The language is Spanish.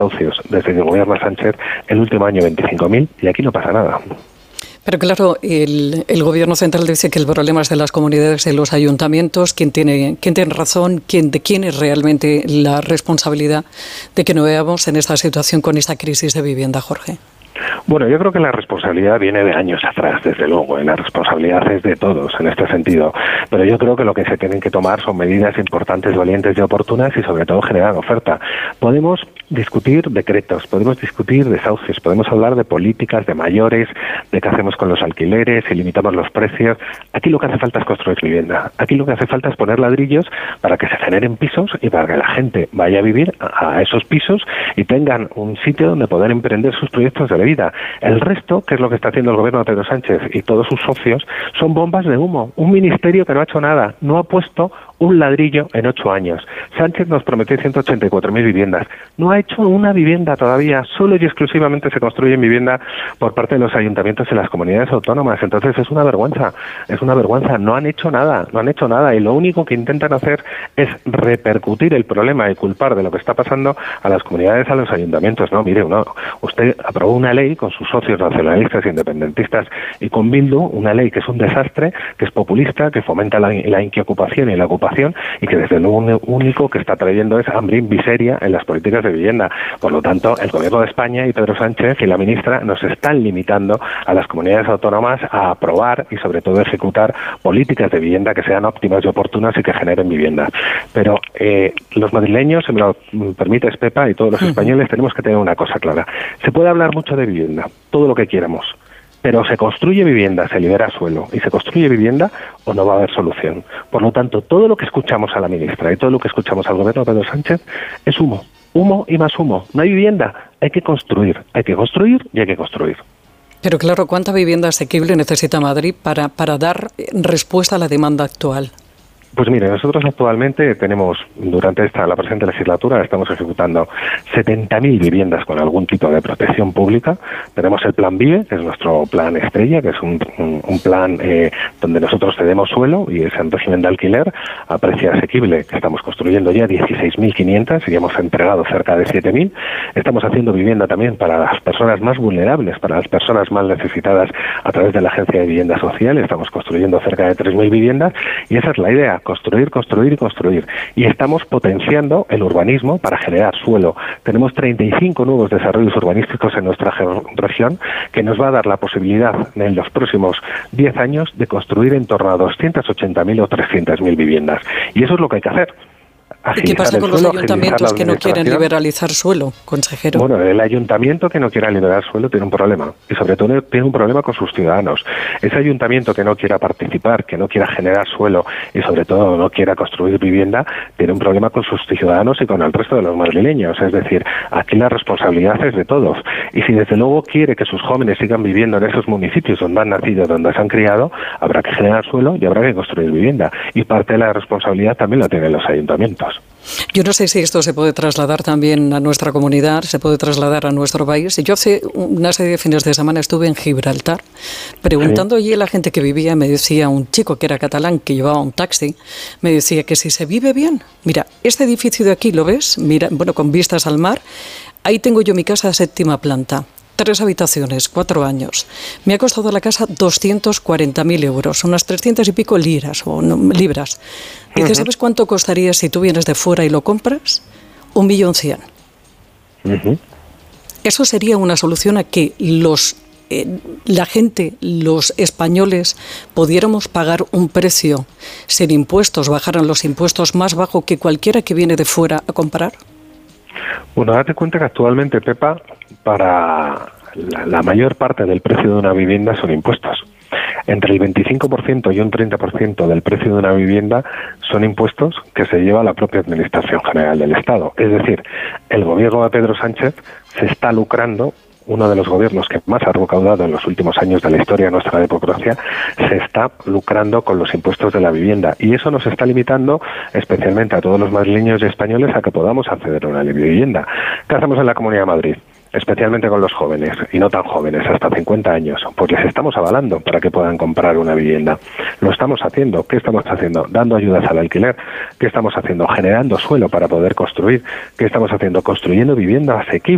desahucios desde que el gobierno de Sánchez el último año 25.000 y aquí no pasa nada. Pero claro, el gobierno central dice que el problema es de las comunidades, de los ayuntamientos. ¿Quién tiene razón? ¿De quién es realmente la responsabilidad de que nos veamos en esta situación con esta crisis de vivienda, Jorge? Bueno, yo creo que la responsabilidad viene de años atrás, desde luego, y la responsabilidad es de todos en este sentido, pero yo creo que lo que se tienen que tomar son medidas importantes, valientes y oportunas y sobre todo generar oferta. Podemos discutir decretos, podemos discutir desahucios, podemos hablar de políticas, de mayores, de qué hacemos con los alquileres, si limitamos los precios. Aquí lo que hace falta es construir vivienda, aquí lo que hace falta es poner ladrillos para que se generen pisos y para que la gente vaya a vivir a esos pisos y tengan un sitio donde poder emprender sus proyectos de vida. El resto, que es lo que está haciendo el gobierno de Pedro Sánchez y todos sus socios, son bombas de humo. Un ministerio que no ha hecho nada, no ha puesto un ladrillo en 8 años. Sánchez nos prometió 184.000 viviendas. No ha hecho una vivienda todavía. Solo y exclusivamente se construye vivienda por parte de los ayuntamientos y las comunidades autónomas. Entonces es una vergüenza. Es una vergüenza. No han hecho nada. No han hecho nada. Y lo único que intentan hacer es repercutir el problema y culpar de lo que está pasando a las comunidades, a los ayuntamientos. No, mire, usted aprobó una ley con sus socios nacionalistas, independentistas y con Bildu, una ley que es un desastre, que es populista, que fomenta la inquiocupación y la ocupación y que desde luego lo único que está trayendo es hambre y miseria en las políticas de vivienda. Por lo tanto, el gobierno de España y Pedro Sánchez y la ministra nos están limitando a las comunidades autónomas a aprobar y sobre todo ejecutar políticas de vivienda que sean óptimas y oportunas y que generen vivienda. Pero los madrileños, si me lo permites, Pepa, y todos los españoles tenemos que tener una cosa clara. Se puede hablar mucho de vivienda, todo lo que quieramos, pero se construye vivienda, se libera suelo y se construye vivienda o no va a haber solución. Por lo tanto, todo lo que escuchamos a la ministra y todo lo que escuchamos al gobierno de Pedro Sánchez es humo, humo y más humo. No hay vivienda, hay que construir y hay que construir. Pero claro, ¿cuánta vivienda asequible necesita Madrid para dar respuesta a la demanda actual? Pues mire, nosotros actualmente tenemos, durante la presente legislatura, estamos ejecutando 70.000 viviendas con algún tipo de protección pública. Tenemos el Plan Vive, que es nuestro plan estrella, que es un plan donde nosotros cedemos suelo y es en régimen de alquiler a precio asequible, que estamos construyendo ya 16.500 y hemos entregado cerca de 7.000. Estamos haciendo vivienda también para las personas más vulnerables, para las personas más necesitadas a través de la Agencia de Vivienda Social. Estamos construyendo cerca de 3.000 viviendas y esa es la idea. Construir y construir. Y estamos potenciando el urbanismo para generar suelo. Tenemos 35 nuevos desarrollos urbanísticos en nuestra región que nos va a dar la posibilidad en los próximos 10 años de construir en torno a 280.000 o 300.000 viviendas. Y eso es lo que hay que hacer. ¿Y qué pasa con los ayuntamientos que no quieren liberalizar suelo, consejero? Bueno, el ayuntamiento que no quiera liberar suelo tiene un problema y sobre todo tiene un problema con sus ciudadanos. Ese ayuntamiento que no quiera participar, que no quiera generar suelo y sobre todo no quiera construir vivienda, tiene un problema con sus ciudadanos y con el resto de los madrileños. Es decir, aquí la responsabilidad es de todos. Y si desde luego quiere que sus jóvenes sigan viviendo en esos municipios donde han nacido, donde se han criado, habrá que generar suelo y habrá que construir vivienda. Y parte de la responsabilidad también la tienen los ayuntamientos. Yo no sé si esto se puede trasladar también a nuestra comunidad, se puede trasladar a nuestro país. Yo hace una serie de fines de semana estuve en Gibraltar preguntando allí a la gente que vivía, me decía un chico que era catalán, que llevaba un taxi, me decía que si se vive bien, mira, este edificio de aquí, ¿lo ves? Mira, bueno, con vistas al mar, ahí tengo yo mi casa de 7ª planta. 3 habitaciones, 4 años. Me ha costado la casa 240.000 euros, unas 300 y pico libras. Dice, ¿sabes cuánto costaría si tú vienes de fuera y lo compras? 1.100.000. Eso sería una solución a que la gente, los españoles, pudiéramos pagar un precio sin impuestos, bajaran los impuestos más bajo que cualquiera que viene de fuera a comprar. Bueno, date cuenta que actualmente, Pepa, para la mayor parte del precio de una vivienda son impuestos. Entre el 25% y un 30% del precio de una vivienda son impuestos que se lleva la propia Administración General del Estado. Es decir, el gobierno de Pedro Sánchez se está lucrando. Uno de los gobiernos que más ha recaudado en los últimos años de la historia de nuestra democracia se está lucrando con los impuestos de la vivienda y eso nos está limitando especialmente a todos los madrileños y españoles a que podamos acceder a una vivienda. ¿Qué hacemos en la Comunidad de Madrid? Especialmente con los jóvenes y no tan jóvenes, hasta 50 años, pues les estamos avalando para que puedan comprar una vivienda. Lo estamos haciendo. ¿Qué estamos haciendo? Dando ayudas al alquiler. ¿Qué estamos haciendo? Generando suelo para poder construir. ¿Qué estamos haciendo? Construyendo vivienda asequible.